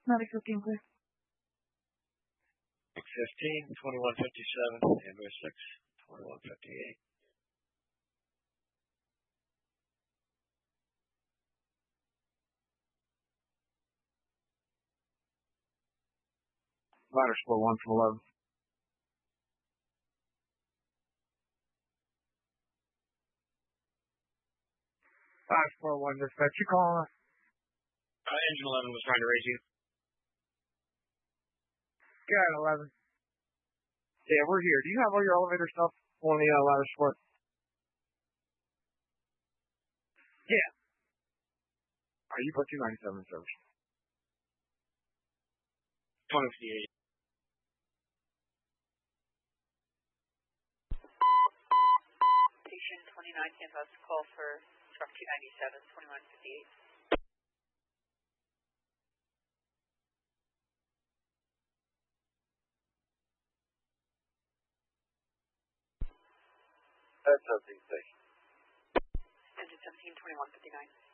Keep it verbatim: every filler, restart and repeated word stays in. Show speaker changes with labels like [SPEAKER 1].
[SPEAKER 1] Medic fifteen, please.
[SPEAKER 2] fifteen, twenty-one fifty-seven, ambulance six, twenty-one fifty-eight.
[SPEAKER 3] Ladder split one from eleven.
[SPEAKER 4] Five four one dispatch, you calling us?
[SPEAKER 2] Uh, engine eleven was trying to raise you.
[SPEAKER 4] Got eleven.
[SPEAKER 3] Yeah, we're here. Do you have all your elevator stuff on the uh, ladder split?
[SPEAKER 4] Yeah.
[SPEAKER 3] Are you put two ninety-seven in service?
[SPEAKER 2] twenty fifty-eight.
[SPEAKER 5] Station twenty-nine, campus call for truck two ninety-seven, twenty-one fifty-eight.
[SPEAKER 2] That's something.
[SPEAKER 5] Engine seventeen, twenty-one fifty-nine.